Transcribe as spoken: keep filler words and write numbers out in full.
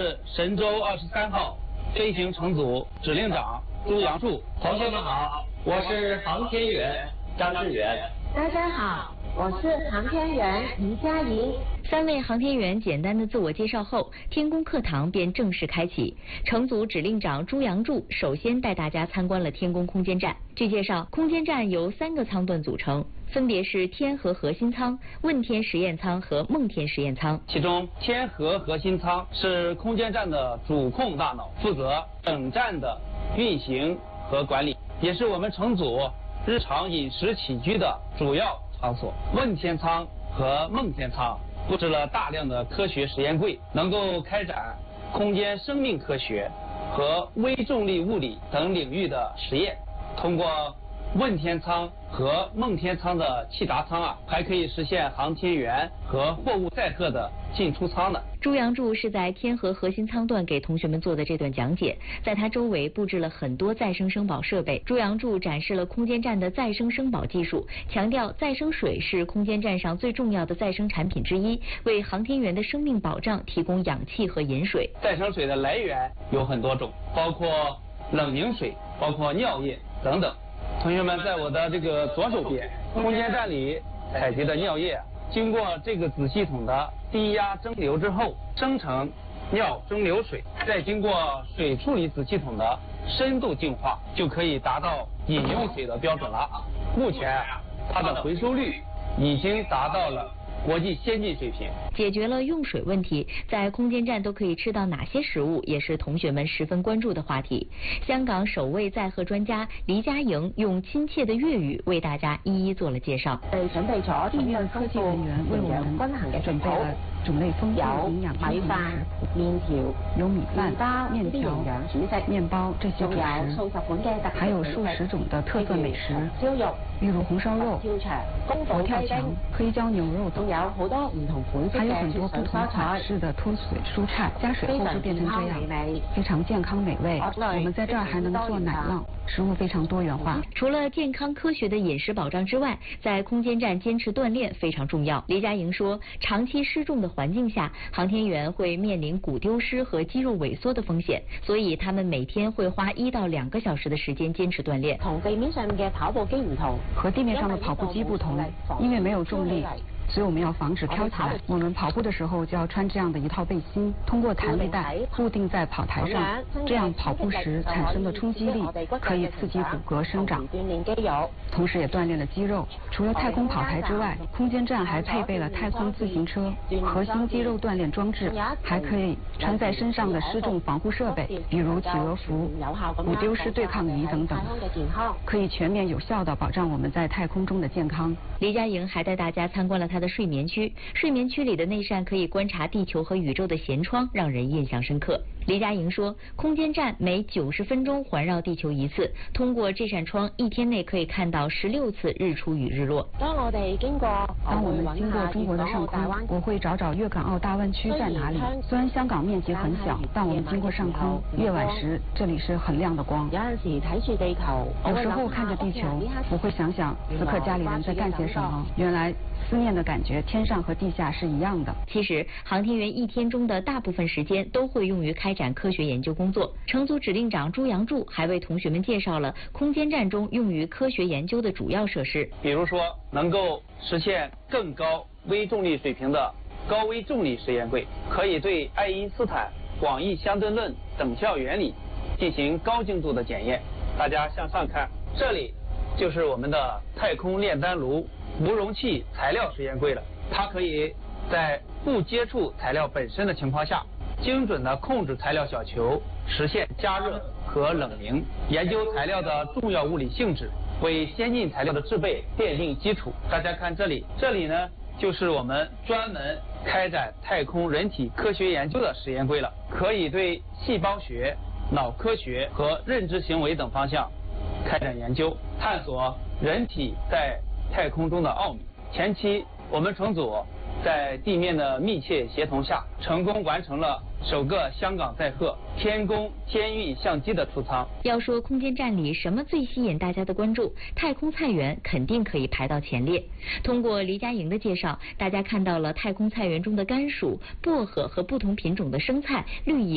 是神舟二十三号飞行乘组指令长朱杨柱。 同学们好，我是航天员张志远。 大家好，我是航天员黎佳莹。 三位航天员简单的自我介绍后，天宫课堂便正式开启。乘组指令长朱杨柱首先带大家参观了天宫空间站。据介绍，空间站由三个舱段组成，分别是天河核心舱、问天实验舱和梦天实验舱。 其中，天河核心舱是空间站的主控大脑，负责整站的运行和管理，也是我们乘组日常饮食起居的主要场所。问天舱和梦天舱布置了大量的科学实验柜，能够开展空间生命科学和微重力物理等领域的实验。通过问天舱和梦天舱的气闸舱啊，还可以实现航天员和货物载荷的进出舱的。 朱杨柱是在天河核心舱段给同学们做的这段讲解，在他周围布置了很多再生生保设备。朱杨柱展示了空间站的再生生保技术，强调再生水是空间站上最重要的再生产品之一，为航天员的生命保障提供氧气和饮水。 再生水的来源有很多种，包括冷凝水，包括尿液等等。同学们，在我的这个左手边，空间站里采集的尿液经过这个子系统的低压蒸馏之后生成尿蒸馏水，再经过水处理子系统的深度净化，就可以达到饮用水的标准了。目前它的回收率已经达到了国际先进水平。 解决了用水问题，在空间站都可以吃到哪些食物，也是同学们十分关注的话题。香港首位载荷专家黎佳莹用亲切的粤语为大家一一做了介绍。 呃，准备咗天然科技人员为我们均衡嘅准备了种类丰富、营养均衡的食谱，面条、有米饭、面条、面包这些主食，还有数十种的特色美食，例如红烧肉、佛跳墙、黑椒牛肉等，还有很多不同款式的脱水蔬菜，加水后就变成这样，非常健康美味。我们在这儿还能做奶酪，食物非常多元化。 除了健康科学的饮食保障之外，在空间站坚持锻炼非常重要。黎佳莹说，长期失重的环境下，航天员会面临骨丢失和肌肉萎缩的风险，所以他们每天会花一到两个小时的时间坚持锻炼。 同地面上嘅跑步机唔同， 和地面上的跑步机不同，因为没有重力，所以我们要防止飘起来。我们跑步的时候就要穿这样的一套背心，通过弹力带固定在跑台上，这样跑步时产生的冲击力可以刺激骨骼生长，同时也锻炼了肌肉。除了太空跑台之外，空间站还配备了太空自行车、核心肌肉锻炼装置，还可以穿在身上的失重防护设备，比如企鹅服、骨丢失对抗仪等等，可以全面有效地保障我们在太空中的健康。 黎佳莹还带大家参观了她的睡眠区，睡眠区里的那扇可以观察地球和宇宙的舷窗让人印象深刻。黎佳莹说，空间站每九十分钟环绕地球一次，通过这扇窗，一天内可以看到十六次日出与日落。 当我哋经过， 当我们经过中国的上空，我会找找粤港澳大湾区在哪里。虽然香港面积很小，但我们经过上空，夜晚时这里是很亮的光。 有阵时睇住地球， 有时候看着地球，我会想想此刻家里人在干些什么。原来思念的感觉，天上和地下是一样的。 其实，航天员一天中的大部分时间都会用于开展科学研究工作。乘组指令长朱杨柱还为同学们介绍了空间站中用于科学研究的主要设施， 比如说能够实现更高微重力水平的高微重力实验柜，可以对爱因斯坦广义相对论等效原理进行高精度的检验。大家向上看，这里就是我们的太空炼丹炉无容器材料实验柜了。它可以在不接触材料本身的情况下，精准地控制材料小球，实现加热和冷凝，研究材料的重要物理性质，为先进材料的制备奠定基础。大家看这里，这里呢就是我们专门开展太空人体科学研究的实验柜了，可以对细胞学、脑科学和认知行为等方向开展研究，探索人体在太空中的奥秘。前期我们乘组在地面的密切协同下，成功完成了首个香港载荷天宫监狱相机的出舱。 要说空间站里什么最吸引大家的关注，太空菜园肯定可以排到前列。通过黎佳莹的介绍，大家看到了太空菜园中的甘薯、薄荷和不同品种的生菜、绿叶。